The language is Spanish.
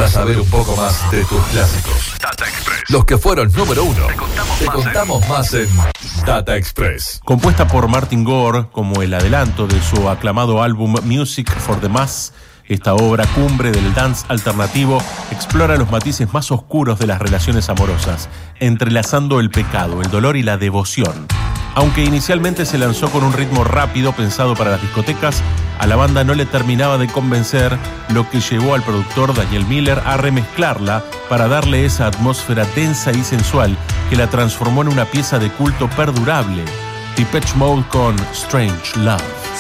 Para saber un poco más de tus clásicos, Data Express. Los que fueron número uno. Te contamos más en Data Express. Compuesta por Martin Gore como el adelanto de su aclamado álbum Music for the Mass, esta obra cumbre del dance alternativo explora los matices más oscuros de las relaciones amorosas, entrelazando el pecado, el dolor y la devoción. Aunque inicialmente se lanzó con un ritmo rápido pensado para las discotecas, a la banda no le terminaba de convencer, lo que llevó al productor Daniel Miller a remezclarla para darle esa atmósfera densa y sensual que la transformó en una pieza de culto perdurable. Depeche Mode con Strange Love.